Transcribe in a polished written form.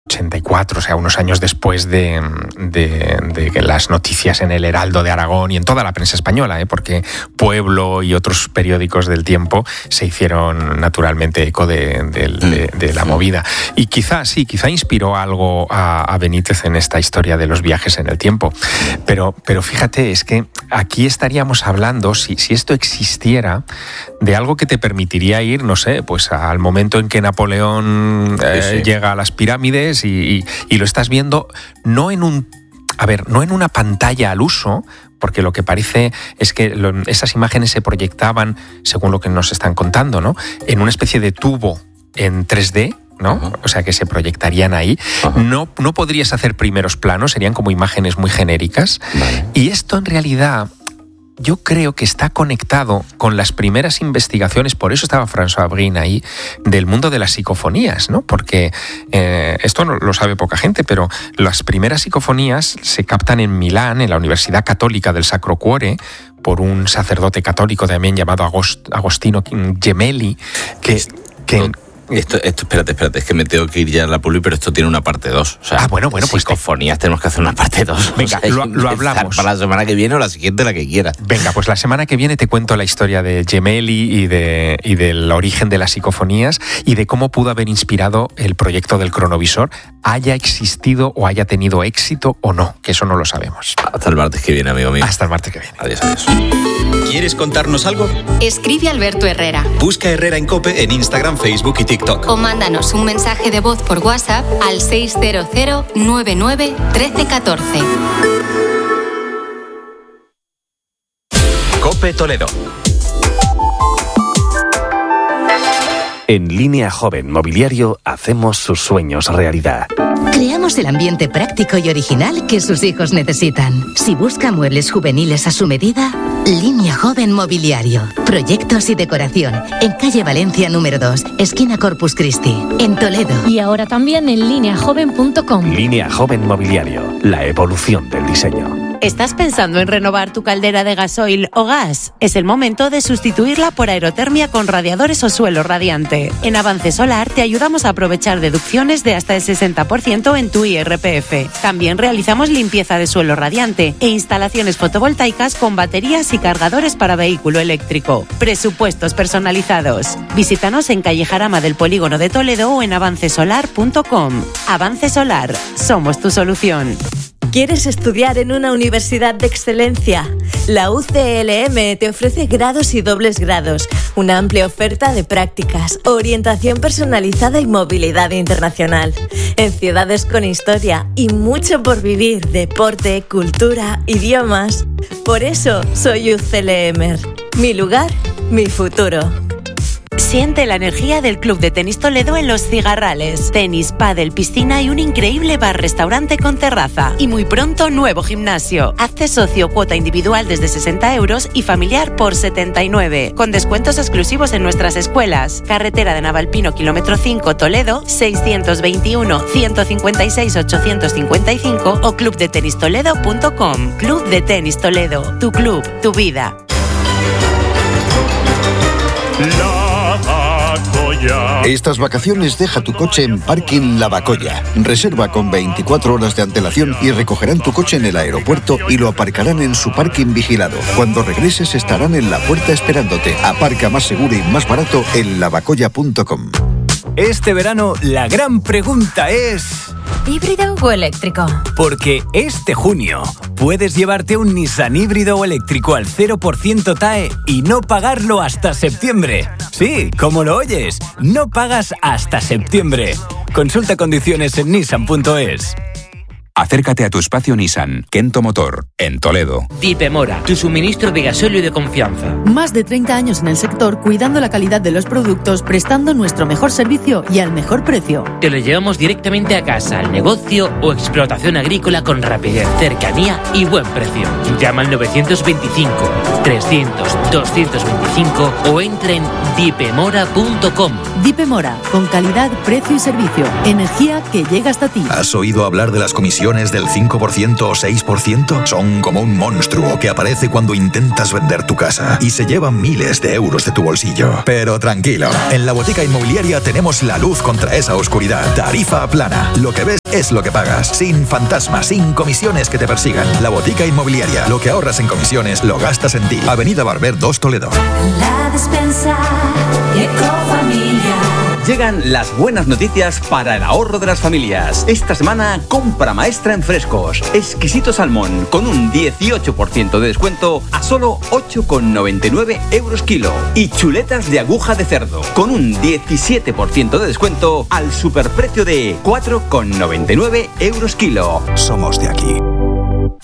84, o sea, unos años después de las noticias en el Heraldo de Aragón y en toda la prensa española, porque Pueblo y otros periódicos del tiempo se hicieron naturalmente eco de la movida. Y quizá inspiró algo a Benítez en esta historia de los viajes en el tiempo. Pero fíjate, es que aquí estaríamos hablando, si esto existiera, de algo que te permitiría ir, no sé, pues al momento en que Napoleón llega a las pirámides y lo estás viendo no en una pantalla al uso, porque lo que parece es que esas imágenes se proyectaban, según lo que nos están contando, ¿no?, en una especie de tubo en 3D, ¿no? Uh-huh. O sea, que se proyectarían ahí. Uh-huh. No podrías hacer primeros planos, serían como imágenes muy genéricas. Vale. Y esto en realidad yo creo que está conectado con las primeras investigaciones, por eso estaba François Brin ahí, del mundo de las psicofonías, ¿no? Porque esto no lo sabe poca gente, pero las primeras psicofonías se captan en Milán, en la Universidad Católica del Sacro Cuore, por un sacerdote católico también llamado Agostino Gemelli, que Esto, espérate, es que me tengo que ir ya a la publi, pero esto tiene una parte 2. O sea, bueno, pues psicofonías tenemos que hacer una parte 2. Venga, o sea, lo hablamos. Para la semana que viene o la siguiente, la que quieras. Venga, pues la semana que viene te cuento la historia de Gemelli y del origen de las psicofonías y de cómo pudo haber inspirado el proyecto del cronovisor, haya existido o haya tenido éxito o no, que eso no lo sabemos. Hasta el martes que viene, amigo mío. Hasta el martes que viene. Adiós. ¿Quieres contarnos algo? Escribe a Alberto Herrera. Busca Herrera en COPE en Instagram, Facebook y TikTok. O mándanos un mensaje de voz por WhatsApp al 600 99 13 14. COPE Toledo. En Línea Joven Mobiliario hacemos sus sueños realidad. Creamos el ambiente práctico y original que sus hijos necesitan. Si busca muebles juveniles a su medida, Línea Joven Mobiliario. Proyectos y decoración. En calle Valencia número 2, esquina Corpus Christi, en Toledo. Y ahora también en lineajoven.com. Línea Joven Mobiliario. La evolución del diseño. ¿Estás pensando en renovar tu caldera de gasoil o gas? Es el momento de sustituirla por aerotermia con radiadores o suelo radiante. En Avance Solar te ayudamos a aprovechar deducciones de hasta el 60% en tu IRPF. También realizamos limpieza de suelo radiante e instalaciones fotovoltaicas con baterías y cargadores para vehículo eléctrico. Presupuestos personalizados. Visítanos en calle Jarama del Polígono de Toledo o en avancesolar.com. Avance Solar, somos tu solución. ¿Quieres estudiar en una universidad de excelencia? La UCLM te ofrece grados y dobles grados, una amplia oferta de prácticas, orientación personalizada y movilidad internacional. En ciudades con historia y mucho por vivir, deporte, cultura, idiomas. Por eso soy UCLMer. Mi lugar, mi futuro. Siente la energía del Club de Tenis Toledo en Los Cigarrales. Tenis, pádel, piscina y un increíble bar-restaurante con terraza. Y muy pronto, nuevo gimnasio. Hazte socio, cuota individual desde 60 euros y familiar por 79. Con descuentos exclusivos en nuestras escuelas. Carretera de Navalpino, kilómetro 5, Toledo, 621-156-855 o clubdetenistoledo.com. Club de Tenis Toledo. Tu club, tu vida. Estas vacaciones deja tu coche en Parking La Bacoya. Reserva con 24 horas de antelación y recogerán tu coche en el aeropuerto y lo aparcarán en su parking vigilado. Cuando regreses estarán en la puerta esperándote. Aparca más seguro y más barato en lavacoya.com. Este verano la gran pregunta es... ¿híbrido o eléctrico? Porque este junio puedes llevarte un Nissan híbrido o eléctrico al 0% TAE y no pagarlo hasta septiembre. Sí, como lo oyes, no pagas hasta septiembre. Consulta condiciones en nissan.es. Acércate a tu espacio Nissan, Kento Motor, en Toledo. Dipemora, tu suministro de gasóleo de confianza. Más de 30 años en el sector, cuidando la calidad de los productos, prestando nuestro mejor servicio y al mejor precio. Te lo llevamos directamente a casa, al negocio o explotación agrícola con rapidez, cercanía y buen precio. Llama al 925-300-225 o entra en dipemora.com. Dipemora, con calidad, precio y servicio. Energía que llega hasta ti. ¿Has oído hablar de las comisiones comisiones del 5% o 6%? Son como un monstruo que aparece cuando intentas vender tu casa y se lleva miles de euros de tu bolsillo. Pero tranquilo, en la Botica Inmobiliaria tenemos la luz contra esa oscuridad. Tarifa plana. Lo que ves es lo que pagas. Sin fantasmas, sin comisiones que te persigan. La Botica Inmobiliaria. Lo que ahorras en comisiones lo gastas en ti. Avenida Barber 2 Toledo. La Despensa Ecofamilia. Llegan las buenas noticias para el ahorro de las familias. Esta semana, compra maestra en frescos. Exquisito salmón con un 18% de descuento a solo 8,99 euros kilo. Y chuletas de aguja de cerdo con un 17% de descuento al superprecio de 4,99 euros kilo. Somos de aquí.